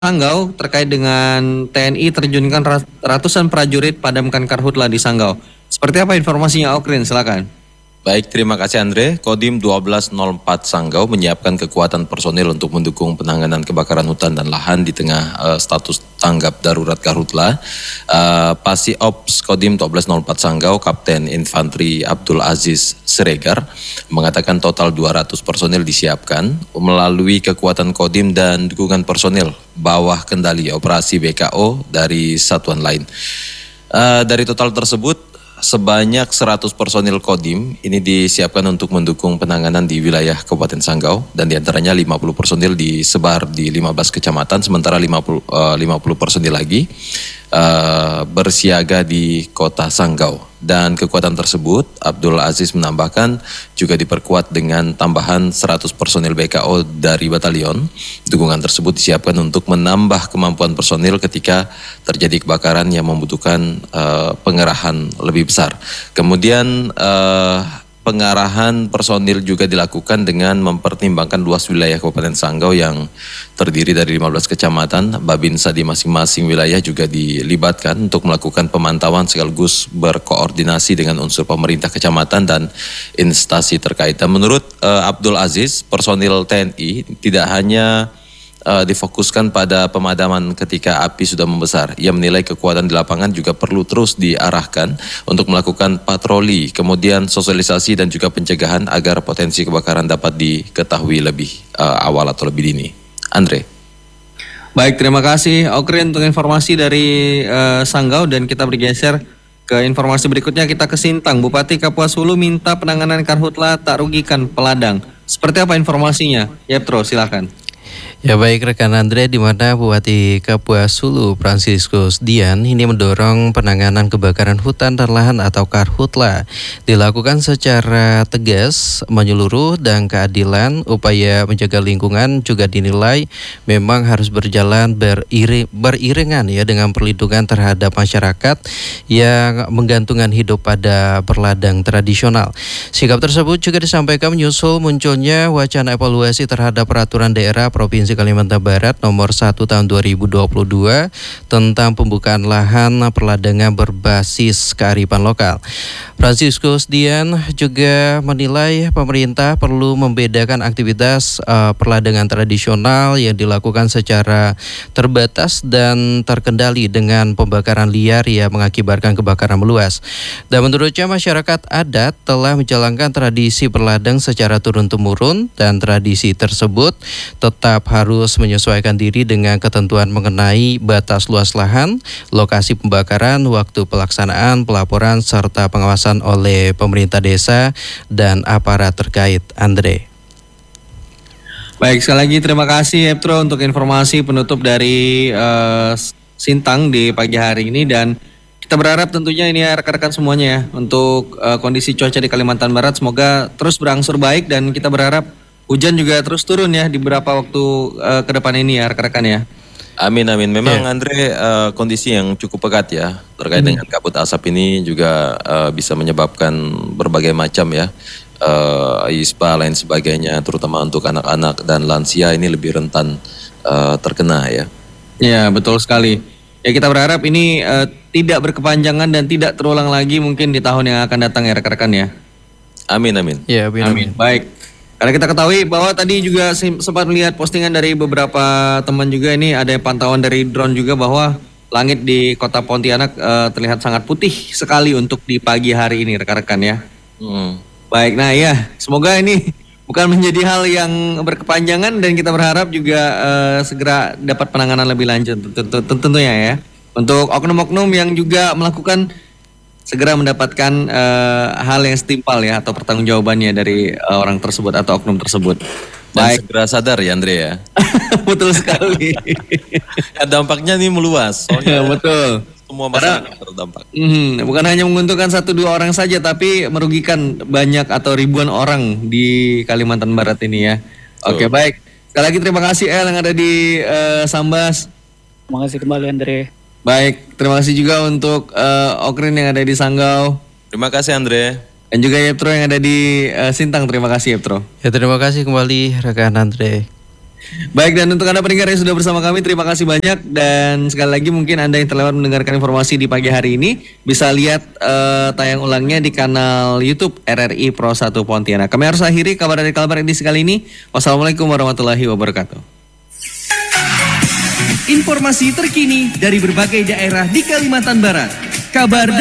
Sanggau terkait dengan TNI terjunkan ratusan prajurit padamkan karhutla di Sanggau. Seperti apa informasinya, Okrin? Silakan. Baik, terima kasih Andre. Kodim 1204 Sanggau menyiapkan kekuatan personil untuk mendukung penanganan kebakaran hutan dan lahan di tengah status tanggap darurat karhutla. Pasi Ops Kodim 1204 Sanggau, Kapten Infanteri Abdul Aziz Siregar mengatakan total 200 personil disiapkan melalui kekuatan Kodim dan dukungan personil bawah kendali operasi BKO dari satuan lain. Dari total tersebut, sebanyak 100 personil Kodim ini disiapkan untuk mendukung penanganan di wilayah Kabupaten Sanggau, dan diantaranya 50 personil disebar di 15 kecamatan, sementara 50 personil lagi bersiaga di kota Sanggau. Dan kekuatan tersebut, Abdul Aziz menambahkan, juga diperkuat dengan tambahan 100 personil BKO dari batalion. Dukungan tersebut disiapkan untuk menambah kemampuan personil ketika terjadi kebakaran yang membutuhkan pengerahan lebih besar. Kemudian pengarahan personil juga dilakukan dengan mempertimbangkan luas wilayah Kabupaten Sanggau yang terdiri dari 15 kecamatan. Babinsa di masing-masing wilayah juga dilibatkan untuk melakukan pemantauan sekaligus berkoordinasi dengan unsur pemerintah kecamatan dan instansi terkait. Dan menurut Abdul Aziz, personil TNI tidak hanya difokuskan pada pemadaman ketika api sudah membesar. Ia menilai kekuatan di lapangan juga perlu terus diarahkan untuk melakukan patroli, kemudian sosialisasi dan juga pencegahan agar potensi kebakaran dapat diketahui lebih awal atau lebih dini. Andre. Baik, terima kasih Okrin untuk informasi dari Sanggau, dan kita bergeser ke informasi berikutnya. Kita ke Sintang. Bupati Kapuas Hulu minta penanganan karhutla tak rugikan peladang. Seperti apa informasinya? Yeptro, silakan. Ya baik rekan Andre, di mana Bupati Kapuas Hulu Franciscus Dian ini mendorong penanganan kebakaran hutan dan lahan atau karhutla dilakukan secara tegas, menyeluruh dan keadilan. Upaya menjaga lingkungan juga dinilai memang harus berjalan beriringan ya dengan perlindungan terhadap masyarakat yang menggantungkan hidup pada berladang tradisional. Sikap tersebut juga disampaikan menyusul munculnya wacana evaluasi terhadap peraturan daerah Provinsi Kalimantan Barat nomor 1 tahun 2022 tentang pembukaan lahan perladangan berbasis kearifan lokal. Franciscus Dian juga menilai pemerintah perlu membedakan aktivitas perladangan tradisional yang dilakukan secara terbatas dan terkendali dengan pembakaran liar yang mengakibatkan kebakaran meluas. Dan menurutnya masyarakat adat telah menjalankan tradisi berladang secara turun-temurun, dan tradisi tersebut tetap harus menyesuaikan diri dengan ketentuan mengenai batas luas lahan, lokasi pembakaran, waktu pelaksanaan, pelaporan, serta pengawasan oleh pemerintah desa dan aparat terkait. Andre. Baik, sekali lagi terima kasih Yeptro untuk informasi penutup dari Sintang di pagi hari ini, dan kita berharap tentunya ini ya rekan-rekan semuanya ya untuk kondisi cuaca di Kalimantan Barat semoga terus berangsur baik, dan kita berharap hujan juga terus turun ya di beberapa waktu ke depan ini ya rekan-rekan ya. Amin amin. Memang Andre, kondisi yang cukup pekat ya terkait dengan kabut asap ini juga bisa menyebabkan berbagai macam ya ispa lain sebagainya, terutama untuk anak-anak dan lansia ini lebih rentan terkena ya. Ya betul sekali. Ya kita berharap ini tidak berkepanjangan dan tidak terulang lagi mungkin di tahun yang akan datang ya rekan-rekan ya. Amin amin. Ya amin. Baik. Karena kita ketahui bahwa tadi juga sempat melihat postingan dari beberapa teman juga, ini ada pantauan dari drone juga bahwa langit di kota Pontianak terlihat sangat putih sekali untuk di pagi hari ini rekan-rekan ya. Baik, nah ya semoga ini bukan menjadi hal yang berkepanjangan, dan kita berharap juga segera dapat penanganan lebih lanjut tentunya ya. Untuk oknum-oknum yang juga melakukan, segera mendapatkan hal yang setimpal ya, atau pertanggungjawabannya dari orang tersebut atau oknum tersebut. Dan segera sadar ya Andre ya. Betul sekali. Ya, dampaknya ini meluas. Soalnya betul. Semua masyarakat terdampak. Bukan hanya menguntungkan 1-2 orang saja, tapi merugikan banyak atau ribuan orang di Kalimantan Barat ini ya. Oke, baik. Sekali lagi terima kasih El yang ada di Sambas. Terima kasih kembali Andre. Baik, terima kasih juga untuk Okrin yang ada di Sanggau. Terima kasih Andre. Dan juga Yeptro yang ada di Sintang. Terima kasih Yeptro. Ya terima kasih kembali rekan Andre. Baik, dan untuk Anda pendengar yang sudah bersama kami, terima kasih banyak. Dan sekali lagi mungkin Anda yang terlewat mendengarkan informasi di pagi hari ini bisa lihat tayang ulangnya di kanal YouTube RRI Pro 1 Pontianak. Kami harus akhiri kabar dari Kalbar edisi kali ini. Wassalamualaikum warahmatullahi wabarakatuh. Informasi terkini dari berbagai daerah di Kalimantan Barat. Kabar